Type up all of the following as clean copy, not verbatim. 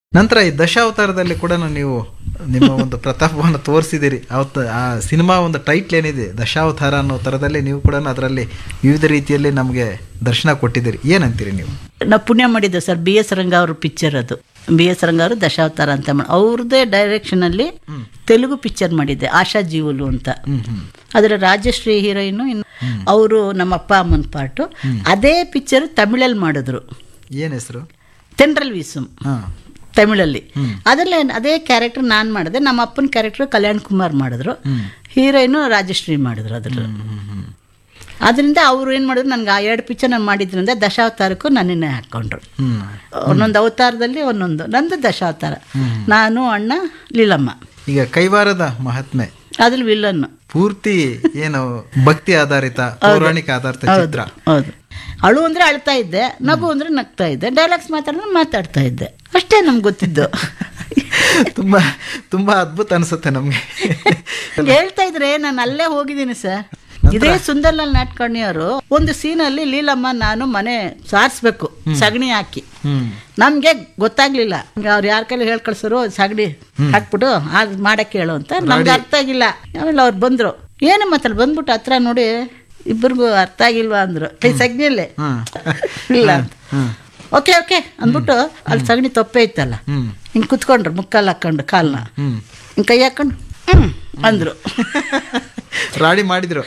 ನಂತರ ಈ ದಶಾವತಾರದಲ್ಲಿ ಕೂಡ ನೀವು ನಿಮ್ಮ ಒಂದು ಪ್ರತಾಪವನ್ನು ತೋರಿಸಿದಿರಿ. ಅವತ್ತು ಆ ಸಿನಿಮಾ ಒಂದು ಟೈಟ್ಲ್ ಏನಿದೆ ದಶಾವತಾರ ಅನ್ನೋ ಥರದಲ್ಲಿ ನೀವು ಕೂಡ ಅದರಲ್ಲಿ ವಿವಿಧ ರೀತಿಯಲ್ಲಿ ನಮಗೆ ದರ್ಶನ ಕೊಟ್ಟಿದ್ದೀರಿ. ಏನಂತೀರಿ ನೀವು? ನಾವು ಪುಣ್ಯ ಮಾಡಿದ್ದೆ ಸರ್. ಬಿ ಎಸ್ ರಂಗ ಅವ್ರ ಪಿಕ್ಚರ್ ಅದು. ಬಿ ಎಸ್ ರಂಗ ಅವರು ದಶಾವತಾರ ಅಂತ ಅವ್ರದ್ದೇ ಡೈರೆಕ್ಷನಲ್ಲಿ ತೆಲುಗು ಪಿಕ್ಚರ್ ಮಾಡಿದ್ದೆ, ಆಶಾ ಜೀವಲು ಅಂತ. ಅದರ ರಾಜಶ್ರೀ ಹೀರೋಯಿನ್, ಅವರು ನಮ್ಮ ಅಪ್ಪ ಅಮ್ಮನ ಪಾರ್ಟು. ಅದೇ ಪಿಕ್ಚರ್ ತಮಿಳಲ್ಲಿ ಮಾಡಿದ್ರು. ಏನು ಹೆಸರು? ತೆಂಡ್ರಲ್ ವೀಸಂ ತಮಿಳಲ್ಲಿ. ಅದರಲ್ಲೇ ಅದೇ ಕ್ಯಾರೆಕ್ಟರ್ ನಾನು ಮಾಡಿದೆ. ನಮ್ಮ ಅಪ್ಪನ ಕ್ಯಾರೆಕ್ಟರ್ ಕಲ್ಯಾಣ್ ಕುಮಾರ್ ಮಾಡಿದ್ರು, ಹೀರೋಯಿನು ರಾಜಶ್ರೀ ಮಾಡಿದ್ರು ಅದ್ರ. ಅದರಿಂದ ಅವರು ಏನು ಮಾಡಿದ್ರು, ನನಗೆ ಆ 2 ಪಿಕ್ಚರ್ ನಾನು ಮಾಡಿದ್ರಿಂದ ದಶಾವತಾರಕ್ಕೂ ನನ್ನನ್ನೇ ಹಾಕ್ಕೊಂಡ್ರು. ಒಂದೊಂದು ಅವತಾರದಲ್ಲಿ ಒಂದೊಂದು. ನಂದು ದಶಾವತಾರ, ನಾನು ಅಣ್ಣ ಲೀಲಮ್ಮ. ಈಗ ಕೈವಾರದ ಮಹಾತ್ಮೆ ಅದ್ರಲ್ಲಿ ವಿಲ್ಲನ್ನು ಪೂರ್ತಿ ಏನು ಭಕ್ತಿ ಆಧಾರಿತ ಪೌರಾಣಿಕ ಆಧಾರಿತ ಚಿತ್ರ. ಹೌದು. ಅಳು ಅಂದ್ರೆ ಅಳ್ತಾ ಇದ್ದೆ, ನಗು ಅಂದ್ರೆ ನಗ್ತಾ ಇದ್ದೆ, ಡೈಲಾಗ್ಸ್ ಮಾತಾಡಿದ್ರೆ ಮಾತಾಡ್ತಾ ಇದ್ದೆ. ಅಷ್ಟೇ ನಮ್ಗೆ ಗೊತ್ತಿದ್ದು. ತುಂಬಾ ತುಂಬಾ ಅದ್ಭುತ ಅನ್ಸುತ್ತೆ ನಮ್ಗೆ. ಹೇಳ್ತಾ ಇದ್ರೆ ನಾನು ಅಲ್ಲೇ ಹೋಗಿದ್ದೀನಿ ಸರ್. ಇದೇ ಸುಂದರ್ಲಾಲ್ ನಾಟ್ಕರ್ಣಿಯವರು ಒಂದು ಸೀನಲ್ಲಿ ಲೀಲಮ್ಮ ನಾನು ಮನೆ ಸಾರಿಸ್ಬೇಕು ಸಗಣಿ ಹಾಕಿ. ನಮ್ಗೆ ಗೊತ್ತಾಗ್ಲಿಲ್ಲ, ಅವ್ರು ಯಾರ ಕೈಲಿ ಹೇಳ್ ಕಳ್ಸರು ಸಗಣಿ ಹಾಕ್ಬಿಟ್ಟು ಅದು ಮಾಡಕ್ಕೆ ಹೇಳು ಅಂತ. ನಮ್ಗೆ ಅರ್ಥ ಆಗಿಲ್ಲ. ಆಮೇಲೆ ಅವ್ರು ಬಂದ್ರು, ಏನು ಮಾತಾಡ್ ಬಂದ್ಬಿಟ್ಟು ಹತ್ರ ನೋಡಿ ಇಬ್ಬರಿಗೂ ಅರ್ಥ ಆಗಿಲ್ವಾ ಅಂದ್ರು. ಕೈ ಸಗಣಿಯಲ್ಲೇ ಇಲ್ಲ ಅಂತ. ಓಕೆ ಓಕೆ ಅಂದ್ಬಿಟ್ಟು ಅಲ್ಲಿ ಸಗಣಿ ತೊಪ್ಪೆ ಇತ್ತಲ್ಲ, ಹಿಂಗೆ ಕುತ್ಕೊಂಡ್ರು, ಮುಕ್ಕಾಲು ಹಾಕೊಂಡು ಕಾಲ್ನ ಹಿಂಗೆ ಕೈ ಹಾಕೊಂಡು ಅಂದ್ರು. ರಾಡಿ ಮಾಡಿದ್ರು.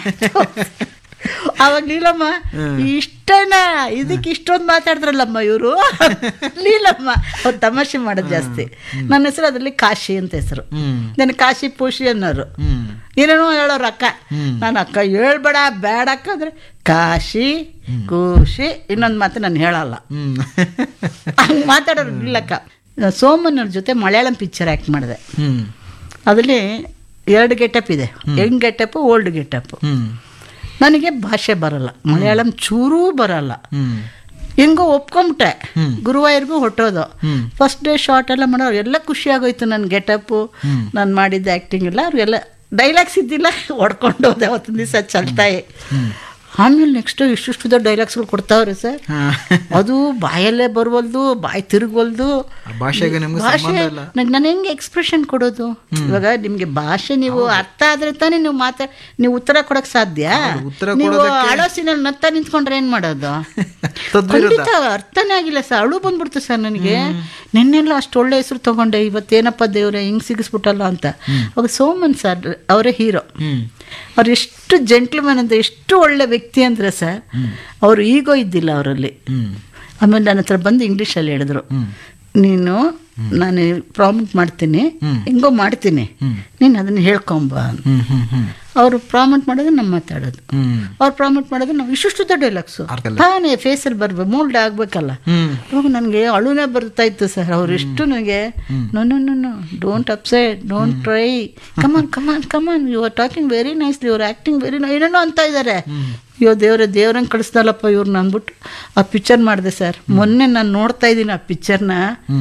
ಅವಾಗ ಲೀಲಮ್ಮ ಇಷ್ಟನಾ ಇದಕ್ಕೆ ಇಷ್ಟೊಂದು ಮಾತಾಡಿದ್ರಲ್ಲಮ್ಮ ಇವರು. ಲೀಲಮ್ಮ ಅವ್ರು ತಮಾಷೆ ಮಾಡೋದು ಜಾಸ್ತಿ. ನನ್ನ ಹೆಸರು ಅದರಲ್ಲಿ ಕಾಶಿ ಅಂತ ಹೆಸರು. ನನ್ನ ಕಾಶಿ ಪೂಷಿ ಅನ್ನೋರು. ಏನೇನೋ ಹೇಳೋರು ಅಕ್ಕ. ನಾನು ಅಕ್ಕ ಹೇಳ್ಬೇಡ ಬೇಡ ಅಕ್ಕ ಅಂದ್ರೆ ಕಾಶಿ ಖುಷಿ ಇನ್ನೊಂದು ಮಾತು ನಾನು ಹೇಳಲ್ಲ ಹಂಗೆ ಮಾತಾಡೋರು. ಇಲ್ಲಕ್ಕ ಸೋಮನವ್ರ ಜೊತೆ ಮಲಯಾಳಂ ಪಿಕ್ಚರ್ ಆ್ಯಕ್ಟ್ ಮಾಡಿದೆ. ಅದರಲ್ಲಿ 2 ಗೆಟಪ್ ಇದೆ, ಯಂಗ್ ಗೆಟಪ್, ಓಲ್ಡ್ ಗೆಟಪ್. ನನಗೆ ಭಾಷೆ ಬರಲ್ಲ, ಮಲಯಾಳಂ ಚೂರೂ ಬರಲ್ಲ. ಹೆಂಗೋ ಒಪ್ಕೊಂಬಿಟ್ಟೆ. ಗುರುವಾಯೂರ್ಗೂ ಹೊಟ್ಟೋದು. ಫಸ್ಟ್ ಡೇ ಶಾರ್ಟ್ ಎಲ್ಲ ಮಾಡೋರು ಎಲ್ಲ ಖುಷಿ ಆಗೋಯ್ತು. ನನ್ನ ಗೆಟಪ್ಪು, ನಾನು ಮಾಡಿದ್ದ ಆ್ಯಕ್ಟಿಂಗ್ ಎಲ್ಲ, ಅವ್ರಿಗೆಲ್ಲ ಡೈಲಾಗ್ಸ್ ಇದ್ದಿಲ್ಲ, ಹೊಡ್ಕೊಂಡು ಹೋದೆ ಅವತ್ತಿನ ದಿವಸ ಚಲ್ತಾಯಿ. ಆಮೇಲೆ ನೆಕ್ಸ್ಟ್ ಇಷ್ಟು ಡೈಲಾಗ್ಸ್ಗಳು ಕೊಡ್ತಾವ್ರೆ ಸರ್. ಅದು ಬಾಯಲ್ಲೇ ಬರುವಲ್ದು, ಬಾಯಿ ತಿರುಗವಲ್ದು. ಭಾಷೆ ನಾನು ಹೆಂಗೆ ಎಕ್ಸ್ಪ್ರೆಷನ್ ಕೊಡೋದು? ಇವಾಗ ನಿಮ್ಗೆ ಭಾಷೆ ನೀವು ಅರ್ಥ ಆದ್ರೆ ತಾನೇ ನೀವು ಉತ್ತರ ಕೊಡಕ್ ಸಾಧ್ಯ. ನೀವು ಅಳೋಸಿನಲ್ಲಿ ನತ್ತ ನಿಂತ್ಕೊಂಡ್ರೆ ಏನ್ ಮಾಡೋದು? ಖಂಡಿತ ಅರ್ಥನೇ ಆಗಿಲ್ಲ ಸರ್. ಅಳು ಬಂದ್ಬಿಡ್ತು ಸರ್ ನನಗೆ. ನಿನ್ನೆಲ್ಲ ಅಷ್ಟು ಒಳ್ಳೆ ಹೆಸರು ತಗೊಂಡೆ, ಇವತ್ತೇನಪ್ಪ ದೇವ್ರೆ ಹಿಂಗ್ ಸಿಗಿಸ್ಬಿಟ್ಟಲ್ಲ ಅಂತ. ಅವಾಗ ಸೋಮನ್ ಸರ್ ಅವರೇ ಹೀರೋ. ಅವ್ರು ಎಷ್ಟು ಜೆಂಟ್ಲ್ಮನ್ ಅಂತ, ಎಷ್ಟು ಒಳ್ಳೆ ವ್ಯಕ್ತಿ ಅಂದ್ರೆ ಸರ್, ಅವರು ಈಗೋ ಇದ್ದಿಲ್ಲ ಅವರಲ್ಲಿ. ಆಮೇಲೆ ನನ್ನ ಹತ್ರ ಬಂದು ಇಂಗ್ಲೀಷಲ್ಲಿ ಹೇಳಿದ್ರು, ನೀನು ನಾನು ಪ್ರಾಮಿಟ್ ಮಾಡ್ತೀನಿ, ಹೆಂಗೋ ಮಾಡ್ತೀನಿ, ನೀನು ಅದನ್ನ ಹೇಳ್ಕೊಂಬ. ಅವರು ಪ್ರಾಮಿಟ್ ಮಾಡೋದು ನಮ್ಮ ಮಾತಾಡೋದು, ಅವ್ರು ಪ್ರಾಮಿಟ್ ಮಾಡೋದು ನಾವು ಇಷ್ಟು ಡೈಲಾಗ್ಸು ತಾನೇ ಫೇಸಲ್ಲಿ ಬರ್ಬೇಕು, ಮೋಲ್ಡ್ ಆಗ್ಬೇಕಲ್ಲ. ಅವಾಗ ನನಗೆ ಅಳುನೇ ಬರ್ತಾ ಇತ್ತು ಸರ್. ಅವ್ರು ಎಷ್ಟು ನನಗೆ no don't upset, don't try, come on come on come on, you are talking very nicely, you are acting very nice, ಏನೇನೋ ಅಂತ ಇದ್ದಾರೆ. ಅಯ್ಯೋ ದೇವ್ರಂಗೆ ಕಳಿಸ್ದಲ್ಲಪ್ಪ ಇವ್ರನ್ನ ಅಂದ್ಬಿಟ್ಟು ಆ ಪಿಕ್ಚರ್ ಮಾಡಿದೆ ಸರ್. ಮೊನ್ನೆ ನಾನು ನೋಡ್ತಾ ಇದ್ದೀನಿ ಆ ಪಿಕ್ಚರ್ನ.